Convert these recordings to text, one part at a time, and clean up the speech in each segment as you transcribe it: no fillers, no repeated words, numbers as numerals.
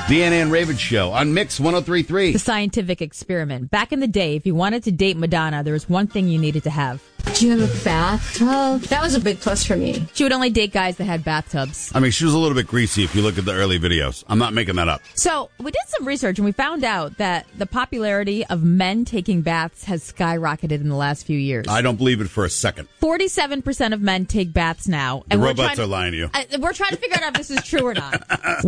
Deanna and Raven Show on Mix 103.3. The scientific experiment. Back in the day, if you wanted to date Madonna, there was one thing you needed to have. Do you have a bathtub? That was a big plus for me. She would only date guys that had bathtubs. I mean, she was a little bit greasy if you look at the early videos. I'm not making that up. So we did some research and we found out that the popularity of men taking baths has skyrocketed in the last few years. I don't believe it for a second. 47% of men take baths now. And the robots are lying to you. We're trying to figure out if this is true or not.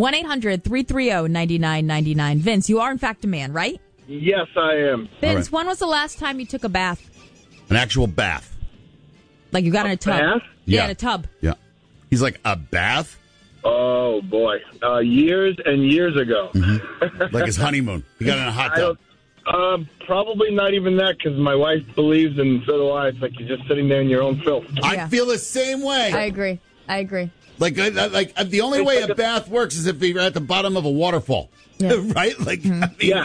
1-800-330-9999. Vince, you are in fact a man, right? Yes, I am. Vince, right. When was the last time you took a bath? An actual bath. Like you got in a tub? Bath? Yeah, in a tub. Yeah. He's like, a bath? Oh, boy. Years and years ago. Mm-hmm. Like his honeymoon. He got in a hot tub. Probably not even that, because my wife believes, and so do I. It's like you're just sitting there in your own filth. I feel the same way. I agree. Like the only way a bath works is if you're at the bottom of a waterfall. Yeah. Right? Like, Mm-hmm. I mean, Yeah.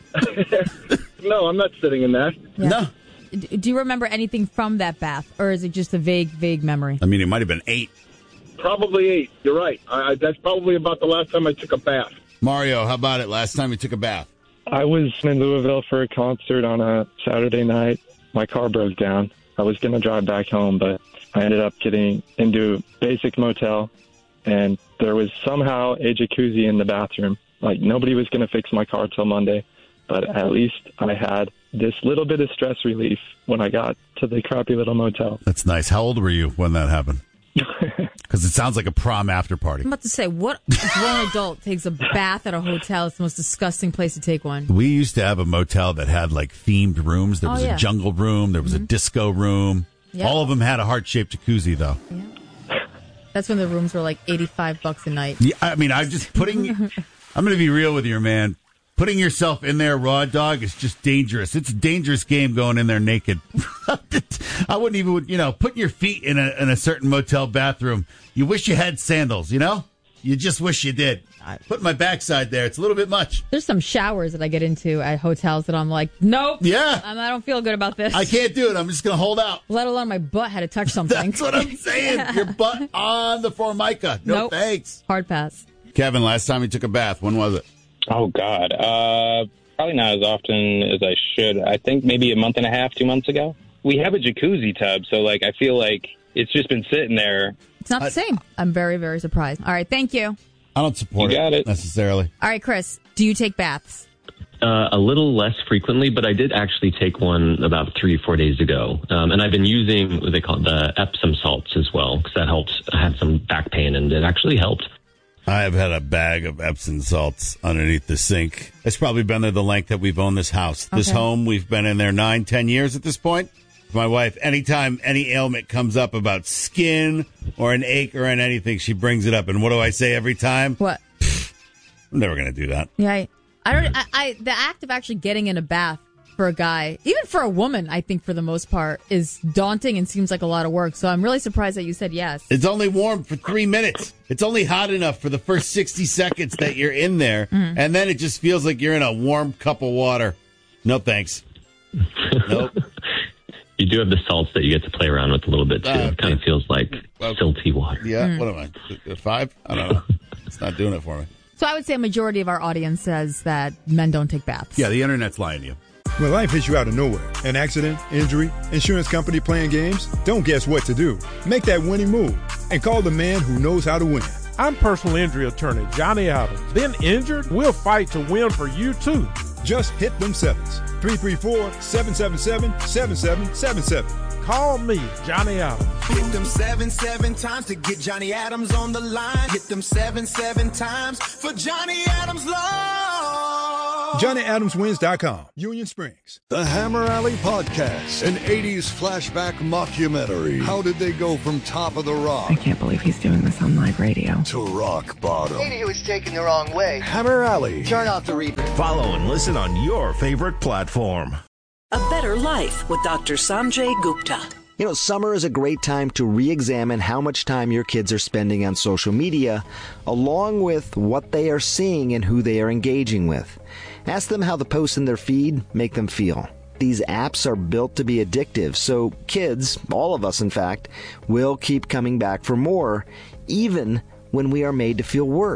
No, I'm not sitting in that. Yeah. No. Do you remember anything from that bath, or is it just a vague memory? I mean, it might have been 8. Probably 8. You're right. That's probably about the last time I took a bath. Mario, how about it? Last time you took a bath? I was in Louisville for a concert on a Saturday night. My car broke down. I was going to drive back home, but I ended up getting into a basic motel, and there was somehow a jacuzzi in the bathroom. Like, nobody was going to fix my car till Monday, but at least I had this little bit of stress relief when I got to the crappy little motel. That's nice. How old were you when that happened? Because it sounds like a prom after party. I'm about to say, what grown adult takes a bath at a hotel? It's the most disgusting place to take one. We used to have a motel that had like themed rooms. There was a jungle room. There was a disco room. Yep. All of them had a heart-shaped jacuzzi, though. Yeah. That's when the rooms were like $85 a night. Yeah, I mean, I'm just putting... I'm going to be real with you, man. Putting yourself in there raw dog is just dangerous. It's a dangerous game going in there naked. I wouldn't even, putting your feet in a certain motel bathroom. You wish you had sandals, You just wish you did. Put my backside there. It's a little bit much. There's some showers that I get into at hotels that I'm like, nope. Yeah. I don't feel good about this. I can't do it. I'm just going to hold out. Let alone my butt had to touch something. That's what I'm saying. Your butt on the Formica. No nope. thanks. Hard pass. Kevin, last time you took a bath, when was it? Oh, God. Probably not as often as I should. I think maybe a month and a half, 2 months ago. We have a jacuzzi tub, so I feel like it's just been sitting there. It's not the same. I'm very, very surprised. All right, thank you. I don't support it necessarily. All right, Chris, do you take baths? A little less frequently, but I did actually take one about 3 or 4 days ago. And I've been using what they call the Epsom salts as well, because that helps. I had some back pain, and it actually helped. I have had a bag of Epsom salts underneath the sink. It's probably been there the length that we've owned this house. This home, we've been in there 9-10 years at this point. My wife, anytime any ailment comes up about skin or an ache or anything, she brings it up. And what do I say every time? What? I'm never going to do that. Yeah, the act of actually getting in a bath for a guy, even for a woman, I think for the most part, is daunting and seems like a lot of work. So I'm really surprised that you said yes. It's only warm for 3 minutes. It's only hot enough for the first 60 seconds that you're in there. Mm-hmm. And then it just feels like you're in a warm cup of water. No thanks. Nope. You do have the salts that you get to play around with a little bit, too. It kind of feels like silty water. Yeah, What am I, 5? I don't know. It's not doing it for me. So I would say a majority of our audience says that men don't take baths. Yeah, the internet's lying to you. When life hits you out of nowhere, an accident, injury, insurance company playing games, don't guess what to do. Make that winning move and call the man who knows how to win. I'm personal injury attorney Johnny Adams. Been injured? We'll fight to win for you, too. Just hit them sevens. 334-777-7777. Call me, Johnny Adams. Hit them 7 times to get Johnny Adams on the line. Hit them 7 times for Johnny Adams Law. JohnnyAdamsWins.com. Union Springs. The Hammer Alley Podcast, an 80s flashback mockumentary. How did they go from top of the rock? I can't believe he's doing this on live radio. To rock bottom. Maybe he was taken the wrong way. Hammer Alley. Turn off the replay. Follow and listen on your favorite platform. A Better Life with Dr. Sanjay Gupta. Summer is a great time to re-examine how much time your kids are spending on social media, along with what they are seeing and who they are engaging with. Ask them how the posts in their feed make them feel. These apps are built to be addictive, so kids, all of us in fact, will keep coming back for more, even when we are made to feel worse.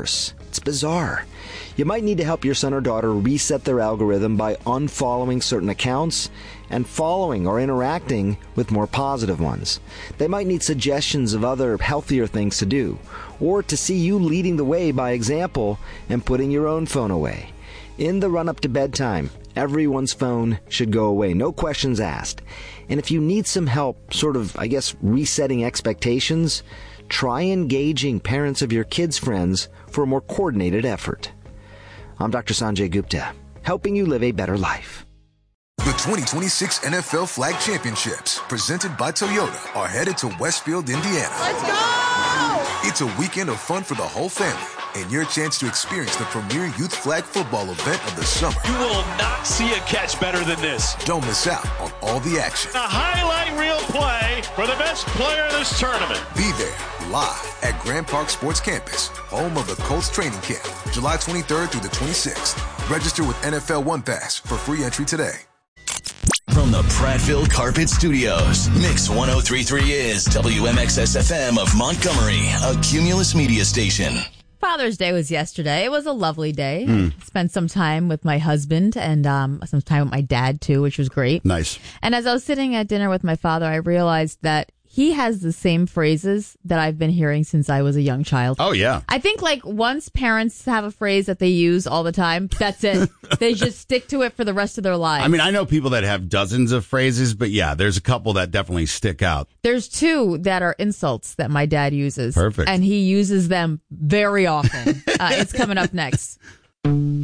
It's bizarre. You might need to help your son or daughter reset their algorithm by unfollowing certain accounts and following or interacting with more positive ones. They might need suggestions of other healthier things to do, or to see you leading the way by example and putting your own phone away. In the run-up to bedtime, everyone's phone should go away, no questions asked. And if you need some help, resetting expectations, try engaging parents of your kids' friends for a more coordinated effort. I'm Dr. Sanjay Gupta, helping you live a better life. The 2026 NFL Flag Championships, presented by Toyota, are headed to Westfield, Indiana. Let's go! It's a weekend of fun for the whole family, and your chance to experience the premier youth flag football event of the summer. You will not see a catch better than this. Don't miss out on all the action. A highlight reel play for the best player in this tournament. Be there live at Grand Park Sports Campus, home of the Colts training camp, July 23rd through the 26th. Register with NFL One Pass for free entry today. From the Prattville Carpet Studios, Mix 103.3 is WMXS-FM of Montgomery, a Cumulus media station. Father's Day was yesterday. It was a lovely day. Spent some time with my husband and some time with my dad, too, which was great. Nice. And as I was sitting at dinner with my father, I realized that he has the same phrases that I've been hearing since I was a young child. Oh, yeah. I think, once parents have a phrase that they use all the time, that's it. They just stick to it for the rest of their lives. I mean, I know people that have dozens of phrases, but yeah, there's a couple that definitely stick out. There's two that are insults that my dad uses. Perfect. And he uses them very often. It's coming up next.